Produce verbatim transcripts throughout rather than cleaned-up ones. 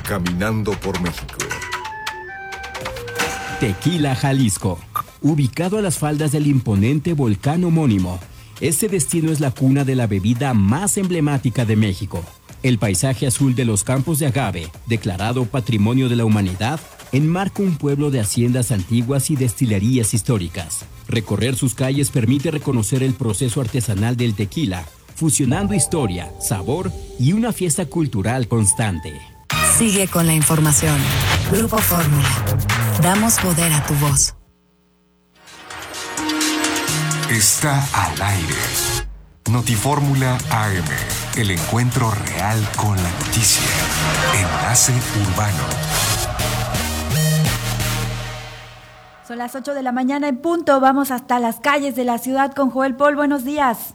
Caminando por México. Tequila, Jalisco. Ubicado a las faldas del imponente volcán homónimo, este destino es la cuna de la bebida más emblemática de México. El paisaje azul de los campos de agave, declarado Patrimonio de la Humanidad, enmarca un pueblo de haciendas antiguas y destilerías históricas. Recorrer sus calles permite reconocer el proceso artesanal del tequila, fusionando historia, sabor y una fiesta cultural constante. Sigue con la información. Grupo Fórmula. Damos poder a tu voz. Está al aire. Notifórmula A M. El encuentro real con la noticia. Enlace Urbano. Son las ocho de la mañana en punto. Vamos hasta las calles de la ciudad con Joel Paul. Buenos días.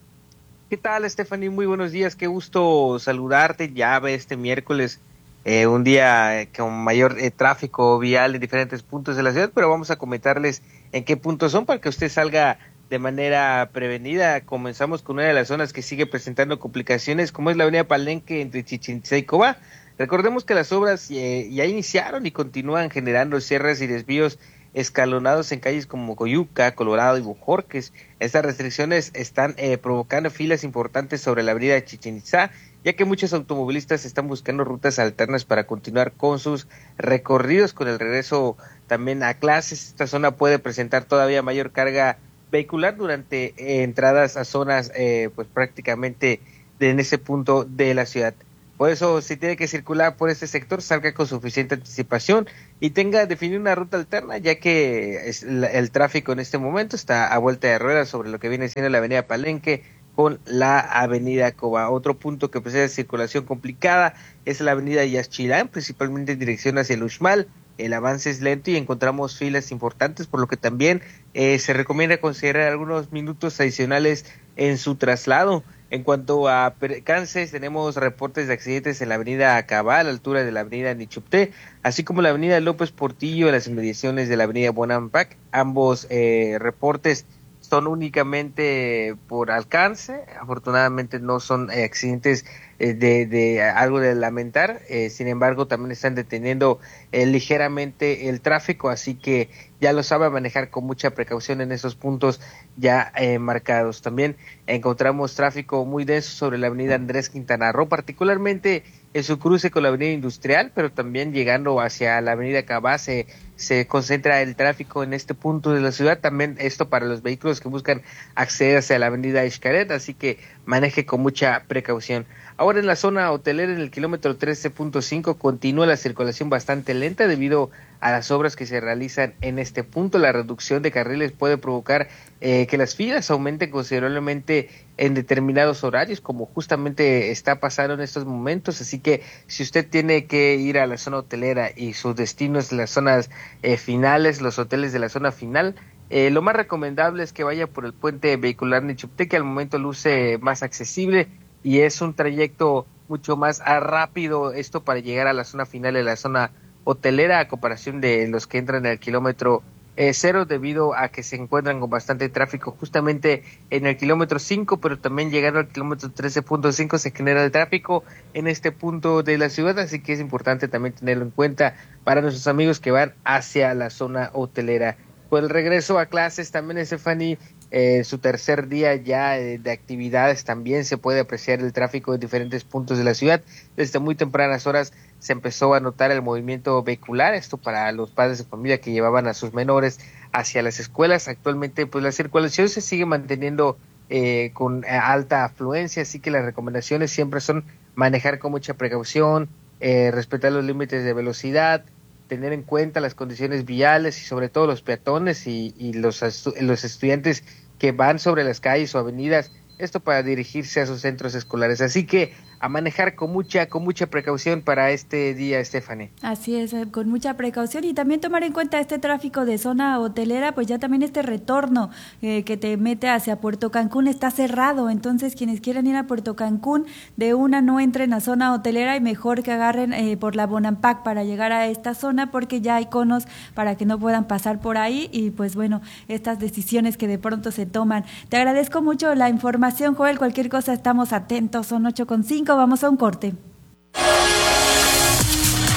¿Qué tal, Stephanie? Muy buenos días. Qué gusto saludarte. Ya ve este miércoles eh, un día eh, con mayor eh, tráfico vial en diferentes puntos de la ciudad, pero vamos a comentarles en qué puntos son para que usted salga de manera prevenida. Comenzamos con una de las zonas que sigue presentando complicaciones, como es la avenida Palenque entre Chichén Itzá y Cobá. Recordemos que las obras eh, ya iniciaron y continúan generando cierres y desvíos escalonados en calles como Coyuca, Colorado y Bojorques. Estas restricciones están eh, provocando filas importantes sobre la avenida Chichén Itzá, ya que muchos automovilistas están buscando rutas alternas para continuar con sus recorridos. Con el regreso también a clases, esta zona puede presentar todavía mayor carga vehicular durante eh, entradas a zonas eh, pues prácticamente de, en ese punto de la ciudad. Por eso, si tiene que circular por este sector, salga con suficiente anticipación y tenga definir una ruta alterna, ya que es, el, el tráfico en este momento está a vuelta de ruedas sobre lo que viene siendo la avenida Palenque con la avenida Cobá. Otro punto que presenta circulación complicada es la avenida Yaxchilán, principalmente en dirección hacia el Uxmal. El avance es lento y encontramos filas importantes, por lo que también eh, se recomienda considerar algunos minutos adicionales en su traslado. En cuanto a percances, tenemos reportes de accidentes en la avenida Acabá, a la altura de la avenida Nichupté, así como la avenida López Portillo, en las inmediaciones de la avenida Bonampak. Ambos eh, reportes son únicamente por alcance, afortunadamente no son eh, accidentes eh, de, de algo de lamentar, eh, sin embargo también están deteniendo eh, ligeramente el tráfico, así que ya lo sabe, manejar con mucha precaución en esos puntos ya eh, marcados. También encontramos tráfico muy denso sobre la avenida Andrés Quintana Roo, particularmente en su cruce con la avenida Industrial, pero también llegando hacia la avenida Cabá se, se concentra el tráfico en este punto de la ciudad. También esto para los vehículos que buscan acceder hacia la avenida Xcaret, así que maneje con mucha precaución. Ahora en la zona hotelera, en el kilómetro trece punto cinco, continúa la circulación bastante lenta debido a las obras que se realizan en este punto. La reducción de carriles puede provocar eh, que las filas aumenten considerablemente en determinados horarios, como justamente está pasando en estos momentos. Así que si usted tiene que ir a la zona hotelera y su destino es las zonas eh, finales, los hoteles de la zona final, eh, lo más recomendable es que vaya por el puente vehicular Nichupté, que al momento luce más accesible y es un trayecto mucho más rápido, esto para llegar a la zona final de la zona hotelera, a comparación de los que entran en el kilómetro eh, cero, debido a que se encuentran con bastante tráfico justamente en el kilómetro cinco, pero también llegando al kilómetro trece punto cinco se genera el tráfico en este punto de la ciudad, así que es importante también tenerlo en cuenta para nuestros amigos que van hacia la zona hotelera. Por el regreso a clases también, Stephanie, eh, su tercer día ya eh, de actividades, también se puede apreciar el tráfico en diferentes puntos de la ciudad. Desde muy tempranas horas se empezó a notar el movimiento vehicular, esto para los padres de familia que llevaban a sus menores hacia las escuelas. Actualmente pues la circulación se sigue manteniendo eh, con alta afluencia, así que las recomendaciones siempre son manejar con mucha precaución, eh, respetar los límites de velocidad, tener en cuenta las condiciones viales y sobre todo los peatones y, y los, los estudiantes que van sobre las calles o avenidas, esto para dirigirse a sus centros escolares. Así que a manejar con mucha con mucha precaución para este día, Stephanie. Así es, con mucha precaución y también tomar en cuenta este tráfico de zona hotelera, pues ya también este retorno eh, que te mete hacia Puerto Cancún está cerrado, entonces quienes quieran ir a Puerto Cancún de una no entren a zona hotelera y mejor que agarren eh, por la Bonampak para llegar a esta zona, porque ya hay conos para que no puedan pasar por ahí y pues bueno, estas decisiones que de pronto se toman. Te agradezco mucho la información, Joel, cualquier cosa estamos atentos, son ocho con cinco. Vamos a un corte.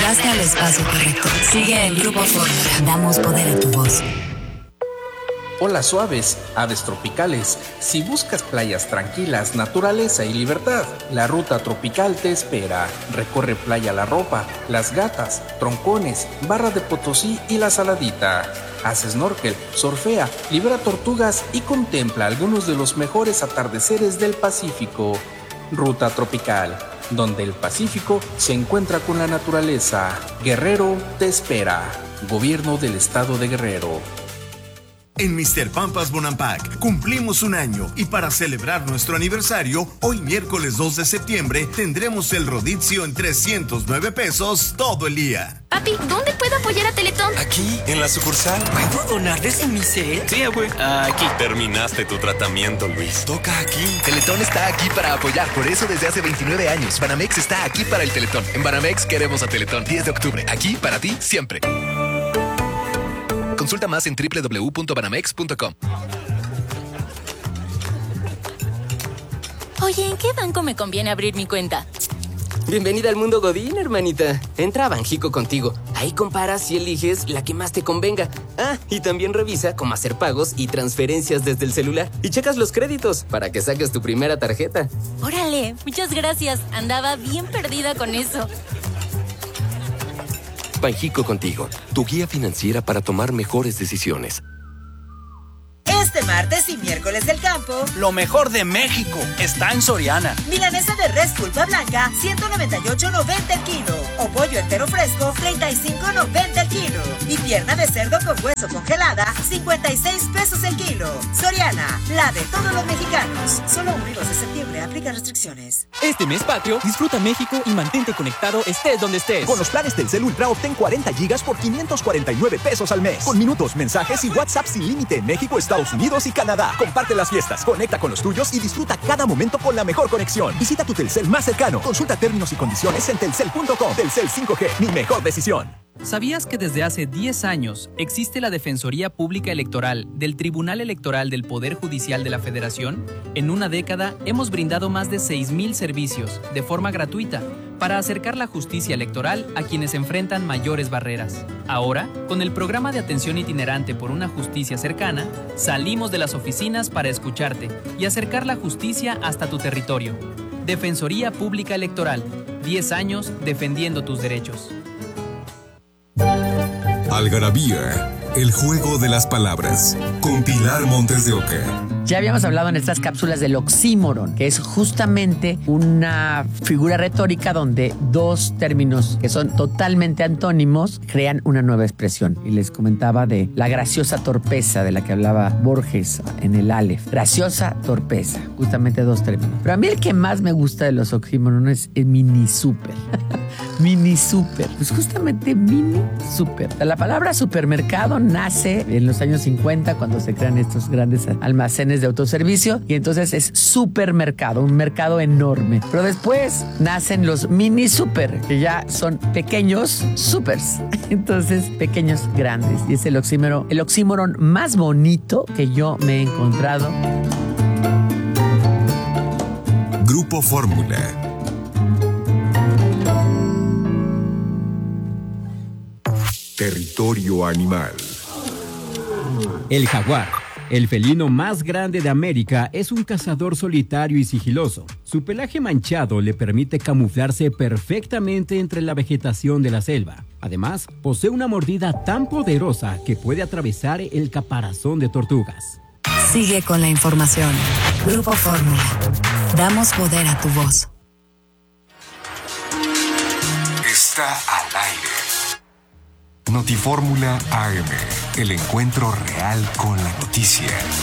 Llegaste al espacio correcto. Sigue el Grupo Fórmula. Damos poder a tu voz. Hola suaves, aves tropicales. Si buscas playas tranquilas, naturaleza y libertad, la ruta tropical te espera. Recorre Playa La Ropa, Las Gatas, Troncones, Barra de Potosí y La Saladita. Haz snorkel, surfea, libera tortugas y contempla algunos de los mejores atardeceres del Pacífico. Ruta tropical, donde el Pacífico se encuentra con la naturaleza. Guerrero te espera. Gobierno del Estado de Guerrero. En mister Pampas Bonampak cumplimos un año y para celebrar nuestro aniversario, hoy miércoles dos de septiembre tendremos el rodizio en trescientos nueve pesos todo el día. Papi, ¿dónde puedo apoyar a Teletón? Aquí, en la sucursal. ¿Puedo donar desde mi cel? Sí, abue. Aquí. Terminaste tu tratamiento, Luis. Toca aquí. Teletón está aquí para apoyar, por eso desde hace veintinueve años. Banamex está aquí para el Teletón. En Banamex queremos a Teletón. diez de octubre, aquí para ti siempre. Consulta más en doble u doble u doble u punto banamex punto com. Oye, ¿en qué banco me conviene abrir mi cuenta? Bienvenida al mundo Godín, hermanita. Entra a Banjico contigo. Ahí comparas y eliges la que más te convenga. Ah, y también revisa cómo hacer pagos y transferencias desde el celular. Y checas los créditos para que saques tu primera tarjeta. Órale, muchas gracias. Andaba bien perdida con eso. Banjico contigo, tu guía financiera para tomar mejores decisiones. Este martes y miércoles del campo, lo mejor de México está en Soriana. Milanesa de res pulpa blanca, ciento noventa y ocho noventa el kilo. O pollo entero fresco, treinta y cinco noventa el kilo. Y pierna de cerdo con hueso congelada, cincuenta y seis pesos el kilo. Soriana, la de todos los mexicanos. Solo un dos de septiembre, aplica restricciones. Este mes patrio, disfruta México y mantente conectado estés donde estés. Con los planes Telcel Ultra obtén cuarenta gigas por quinientos cuarenta y nueve pesos al mes. Con minutos, mensajes y WhatsApp sin límite en México, Estados Unidos y Canadá. Comparte las fiestas, conecta con los tuyos y disfruta cada momento con la mejor conexión. Visita tu Telcel más cercano. Consulta términos y condiciones en telcel punto com. Telcel cinco G, mi mejor decisión. ¿Sabías que desde hace diez años existe la Defensoría Pública Electoral del Tribunal Electoral del Poder Judicial de la Federación? En una década hemos brindado más de seis mil servicios de forma gratuita para acercar la justicia electoral a quienes enfrentan mayores barreras. Ahora, con el programa de atención itinerante por una justicia cercana, salimos de las oficinas para escucharte y acercar la justicia hasta tu territorio. Defensoría Pública Electoral, diez años defendiendo tus derechos. Algarabía, el juego de las palabras, con Pilar Montes de Oca. Ya habíamos hablado en estas cápsulas del oxímoron, que es justamente una figura retórica donde dos términos que son totalmente antónimos crean una nueva expresión. Y les comentaba de la graciosa torpeza de la que hablaba Borges en el Aleph. Graciosa torpeza, justamente dos términos. Pero a mí el que más me gusta de los oxímorones es el mini super. Mini super, pues justamente mini super. La palabra supermercado nace en los años cincuenta cuando se crean estos grandes almacenes de autoservicio y entonces es supermercado, un mercado enorme. Pero después nacen los mini super, que ya son pequeños supers. Entonces, pequeños grandes. Y es el oxímoron, el oxímoron más bonito que yo me he encontrado. Grupo Fórmula. Territorio animal. El jaguar, el felino más grande de América, es un cazador solitario y sigiloso. Su pelaje manchado le permite camuflarse perfectamente entre la vegetación de la selva. Además, posee una mordida tan poderosa que puede atravesar el caparazón de tortugas. Sigue con la información. Grupo Fórmula. Damos poder a tu voz. Está al aire. Notifórmula A M, el encuentro real con la noticia.